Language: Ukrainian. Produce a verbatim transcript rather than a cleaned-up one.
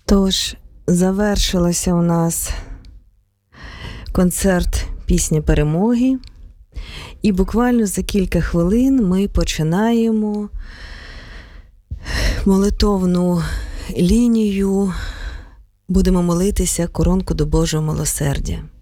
Тож, завершилося у нас концерт «Пісня перемоги». І буквально за кілька хвилин ми починаємо молитовну лінію. Будемо молитися коронку до Божого милосердя.